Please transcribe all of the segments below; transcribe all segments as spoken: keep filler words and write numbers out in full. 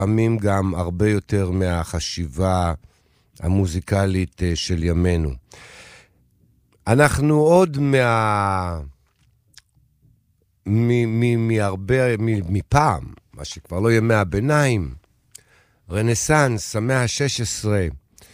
לפעמים גם הרבה יותר מהחשיבה המוזיקלית של ימינו. אנחנו עוד מה... מהרבה, מפעם, מה שכבר לא ימי הביניים, רנסנס, המאה ה-שש עשרה,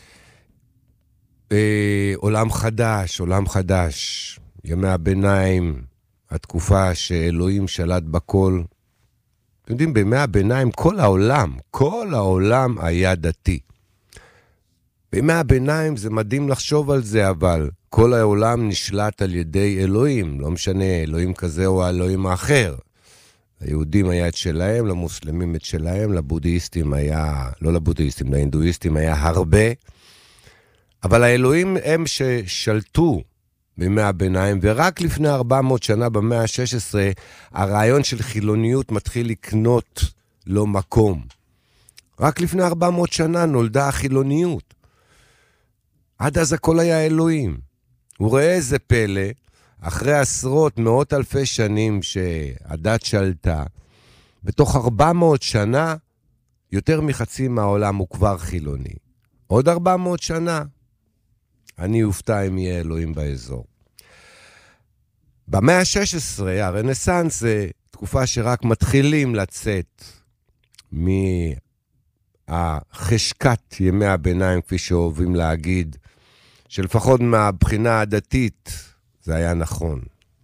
אה, עולם חדש, עולם חדש, ימי הביניים, התקופה שאלוהים שלט בכל. אתם יודעים, בימי הביניים כל העולם, כל העולם היה דתי. בימי הביניים זה מדהים לחשוב על זה, אבל כל העולם נשלט על ידי אלוהים, לא משנה, אלוהים כזה או אלוהים האחר. ליהודים היה את שלהם, למוסלמים את שלהם, לבודהיסטים היה, לא לבודהיסטים, להינדואיסטים היה הרבה, אבל האלוהים הם ששלטו בימי הביניים, ורק לפני ארבע מאות שנה, במאה ה-שש עשרה, הרעיון של חילוניות מתחיל לקנות לו מקום. רק לפני ארבע מאות שנה נולדה החילוניות. עד אז הכל היה אלוהים. הוא ראה איזה פלא, אחרי עשרות, מאות אלפי שנים שהדת שלטה, בתוך ארבע מאות שנה, יותר מחצי מהעולם הוא כבר חילוני. עוד ארבע מאות שנה, אני אופתע אם יהיה אלוהים באזור. במאה ה-שש עשרה, הרנסנס זה תקופה שרק מתחילים לצאת מהחשקת ימי הביניים, כפי שאוהבים להגיד, שלפחות מהבחינה הדתית זה היה נכון.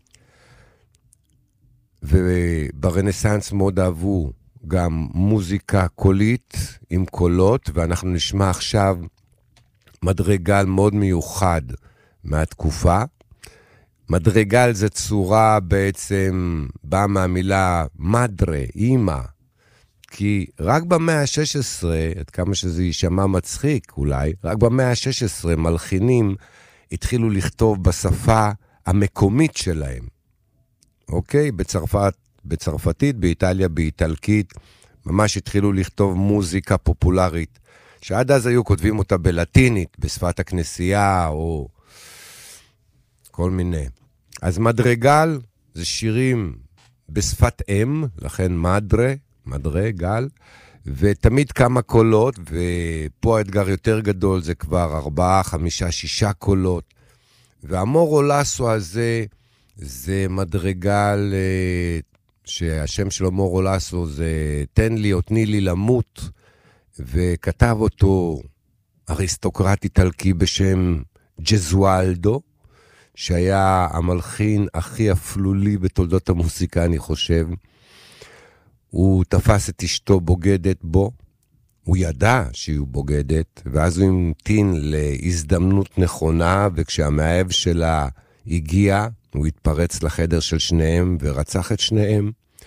וברנסנס מאוד אהבו גם מוזיקה קולית עם קולות, ואנחנו נשמע עכשיו מדרגל מאוד מיוחד מהתקופה. מדרגל זה צורה בעצם, באה מהמילה מדרה, אימא, כי רק במאה ה-שש עשרה, עד כמה שזה יישמע מצחיק אולי, רק במאה ה-שש עשרה מלחינים התחילו לכתוב בשפה המקומית שלהם. אוקיי? בצרפת, בצרפתית, באיטליה, באיטלקית, ממש התחילו לכתוב מוזיקה פופולרית, שעד אז היו כותבים אותה בלטינית, בשפת הכנסייה, או כל מיני. אז מדרגל זה שירים בשפת אם, לכן מדרה, מדרגל, ותמיד כמה קולות, ופה האתגר יותר גדול, זה כבר ארבעה, חמישה, שישה קולות, והמורו לסו הזה, זה מדרגל, שהשם שלו מורו לסו, זה תן לי או תני לי למות, וכתב אותו אריסטוקרט איטלקי בשם ג'זואלדו, שהיה המלחין הכי אפלולי בתולדות המוסיקה, אני חושב. הוא תפס את אשתו בוגדת בו, הוא ידע שהיא בוגדת, ואז הוא המתין להזדמנות נכונה, וכשהמאהב שלה הגיע, הוא התפרץ לחדר של שניהם ורצח את שניהם,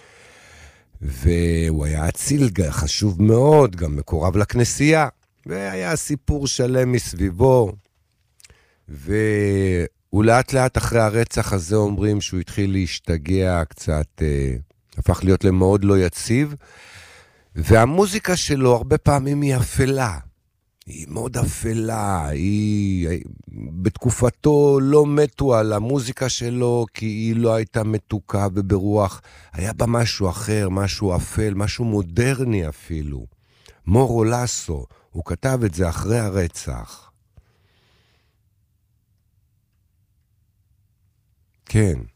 והוא היה אציל חשוב מאוד, גם מקורב לכנסייה, והיה סיפור שלם מסביבו, והוא לאט לאט אחרי הרצח הזה אומרים שהוא התחיל להשתגע קצת, אה, הפך להיות למאוד לא יציב, והמוזיקה שלו הרבה פעמים היא אפלה, היא מאוד אפלה, היא, בתקופתו לא מתו על המוזיקה שלו, כי היא לא הייתה מתוקה וברוח, היה בה משהו אחר, משהו אפל, משהו מודרני אפילו. מורו לסו, הוא כתב את זה אחרי הרצח. כן.